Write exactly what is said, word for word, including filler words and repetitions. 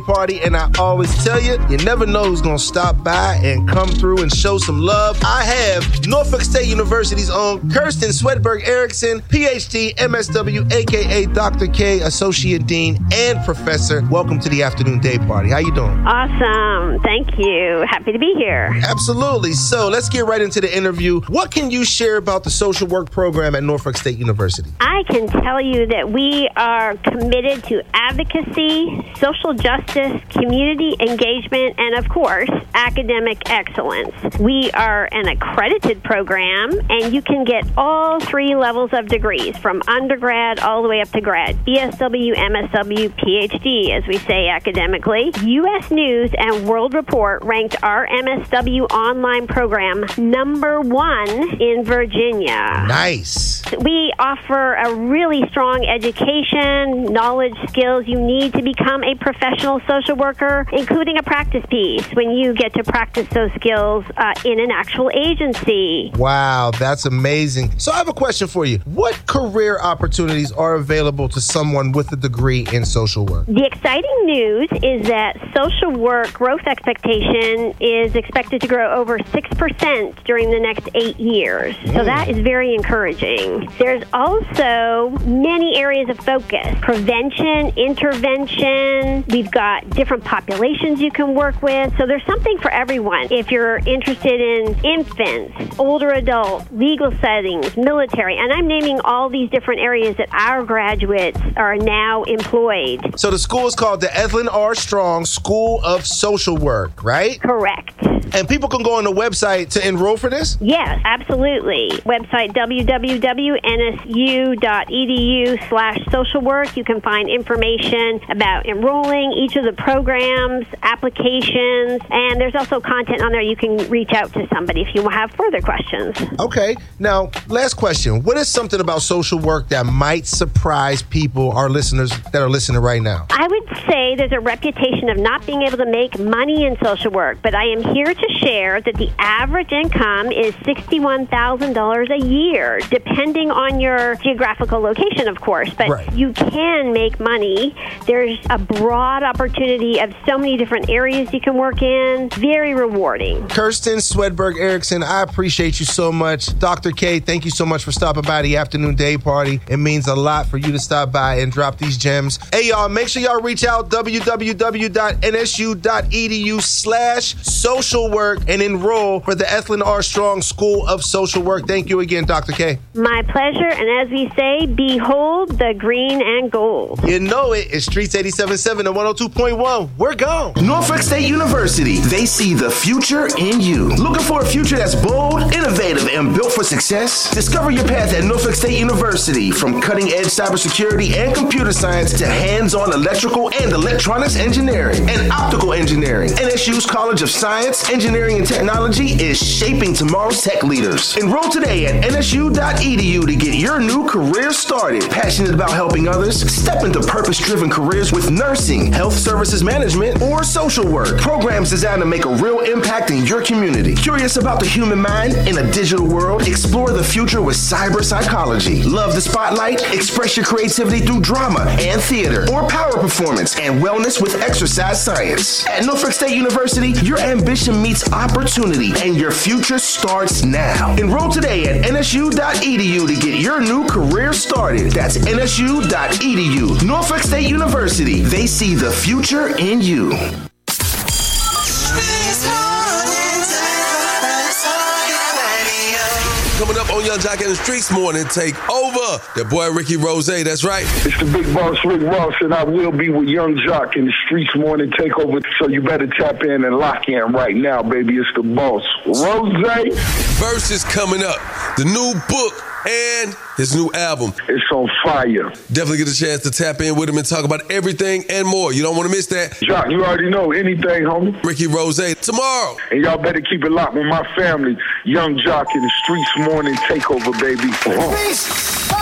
Party, and I always tell you, you never know who's gonna stop by and come through and show some love. I have Norfolk State University's own Kirsten Swedberg Erickson, P H D, M S W, aka Doctor K, Associate Dean and Professor. Welcome to the Afternoon Day Party. How you doing? Awesome. Thank you. Happy to be here. Absolutely. So let's get right into the interview. What can you share about the social work program at Norfolk State University? I can tell you that we are committed to advocacy, social justice, community engagement, and of course, academic excellence. We are an accredited program, and you can get all three levels of degrees, from undergrad all the way up to grad. B S W, M S W, P H D, as we say academically. U S News and World Report ranked our M S W online program number one in Virginia. Nice. We offer a really strong education, knowledge, skills you need to become a professional social worker, including a practice piece when you get to practice those skills uh, in an actual agency. Wow, that's amazing. So I have a question for you. What career opportunities are available to someone with a degree in social work? The exciting news is that social work growth expectation is expected to grow over six percent during the next eight years. Mm. So that is very encouraging. There's also many areas of focus: prevention, intervention. We've got different populations you can work with. So there's something for everyone. If you're interested in infants, older adults, legal settings, military, and I'm naming all these different areas that our graduates are now employed. So the school is called the Ethlyn R. Strong School of Social Work, right? Correct. And people can go on the website to enroll for this? Yes, absolutely. Website w w w dot n s u dot e d u slash social work. You can find information about enrolling, each of the programs, applications, and there's also content on there. You can reach out to somebody if you have further questions. Okay. Now, last question. What is something about social work that might surprise people, our listeners that are listening right now? I would say there's a reputation of not being able to make money in social work, but I am here to share that the average income is sixty-one thousand dollars a year, depending on your geographical location, of course, but right. You can make money. There's a broad opportunity of so many different areas you can work in. Very rewarding. Kirsten Swedberg Erickson, I appreciate you so much. Doctor K, thank you so much for stopping by the Afternoon Day Party. It means a lot for you to stop by and drop these gems. Hey, y'all, make sure y'all reach out w w w dot n s u dot e d u slash social work and enroll for the Ethlyn R. Strong School of Social Work. Thank you again, Doctor K. My pleasure. And as we say, behold the green and gold. You know it. It's Streets eighty-seven point seven and one oh two point one. We're gone. Norfolk State University. They see the future in you. Looking for a future that's bold, innovative, and built for success? Discover your path at Norfolk State University. From cutting-edge cybersecurity and computer science to hands-on electrical and electronics engineering and optical engineering. N S U's College of Science, Engineering, and Technology is shaping tomorrow's tech leaders. Enroll today at n s u dot e d u to get your new career started. Passionate about helping others? Step into purpose-driven careers with nursing, health services management, or social work. Programs designed to make a real impact in your community. Curious about the human mind in a digital world? Explore the future with cyber psychology. Love the spotlight? Express your creativity through drama and theater, or power performance and wellness with exercise science. At Norfolk State University, your ambition meets opportunity and your future starts now. Enroll today at n s u dot e d u to get your new career started. That's n s u dot e d u. Norfolk State University. They see the future in you. Coming up on Young Jock in the Streets Morning Take Over. That boy Ricky Rose, that's right. It's the big boss Rick Ross, and I will be with Young Jock in the Streets Morning Takeover. So you better tap in and lock in right now, baby. It's the boss Rose. Verse is coming up. The new book and his new album. It's on fire. Definitely get a chance to tap in with him and talk about everything and more. You don't want to miss that. Jock, you already know anything, homie. Ricky Rose tomorrow. And y'all better keep it locked with my family. Young Jock in the Streets Morning Takeover, baby. Uh-huh.